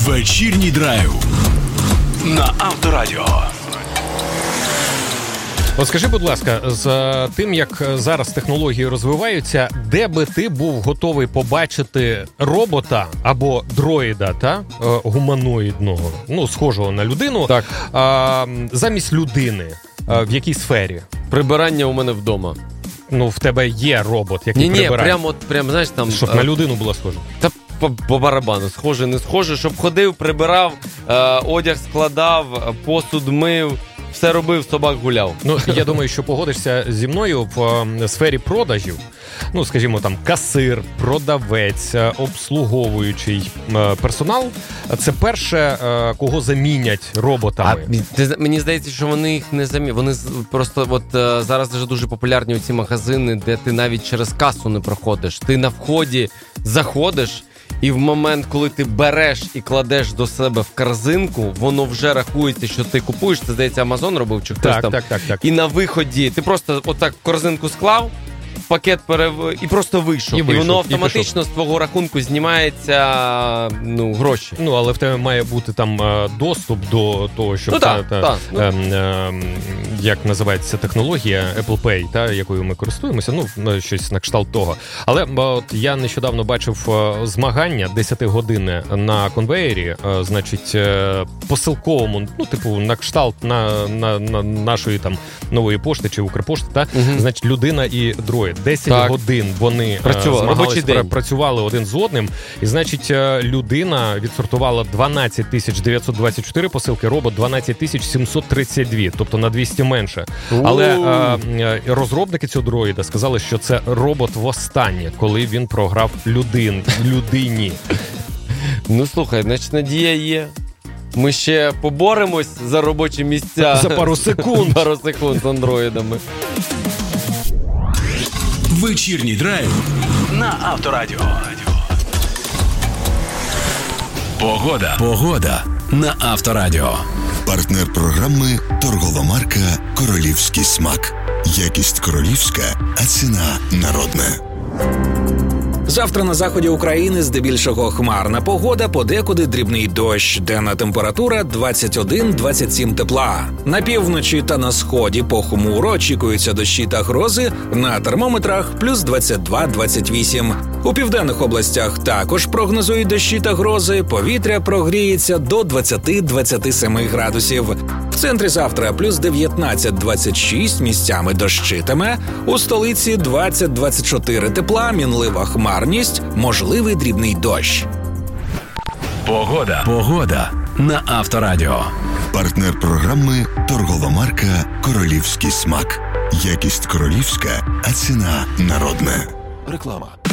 Вечірній драйв на Авторадіо. От скажи, будь ласка, з тим, як зараз технології розвиваються, де би ти був готовий побачити робота або дроїда, гуманоїдного, схожого на людину, так. Замість людини? В якій сфері? Прибирання у мене вдома. В тебе є робот, який прибирає? Прям, знаєш, там... Щоб на людину було схоже? Та по барабану, схоже, не схоже, щоб ходив, прибирав, одяг складав, посуд мив, все робив, собак гуляв. Я думаю, що погодишся зі мною в сфері продажів. Скажімо, там касир, продавець, обслуговуючий персонал. Це перше, кого замінять роботами. Мені здається, що вони їх не замінять. Вони просто, зараз вже дуже популярні оці магазини, де ти навіть через касу не проходиш. Ти на вході заходиш, і в момент, коли ти береш і кладеш до себе в корзинку, воно вже рахується, що ти купуєш. Це, здається, Амазон робив чи хтось там. Так. І на виході ти просто отак корзинку склав, пакет і просто вийшов. І воно автоматично з твого рахунку знімається гроші. Але в тебе має бути там доступ до того, щоб як називається технологія Apple Pay, якою ми користуємося, щось на кшталт того. Але я нещодавно бачив змагання 10-годинне на конвеєрі, значить, посилковому, на кшталт на нашої там нової пошти чи Укрпошти, значить, людина і дроїд. 10 годин вони працювали один з одним, і, значить, людина відсортувала 12 924 посилки, робот 12 732, тобто на 200 менше. Але розробники цього дроїда сказали, що це робот востаннє, коли він програв людині. Слухай, значить, надія є. Ми ще поборемось за робочі місця. За пару секунд. Пару секунд з андроїдами. Вечірній драйв на Авторадіо. Погода на Авторадіо. Партнер програми торгова марка «Королівський смак». Якість королівська, а ціна народна. Завтра на заході України здебільшого хмарна погода, подекуди дрібний дощ, денна температура 21-27 тепла. На півночі та на сході похмуро очікуються дощі та грози, на термометрах плюс 22-28. У південних областях також прогнозують дощі та грози, повітря прогріється до 20-27 градусів. В центрі завтра плюс 19-26, місцями дощитиме, у столиці 20-24 тепла, мінлива хмарність, можливий дрібний дощ. Погода на Авторадіо. Партнер програми торгова марка «Королівський смак». Якість королівська, а ціна народна. Реклама.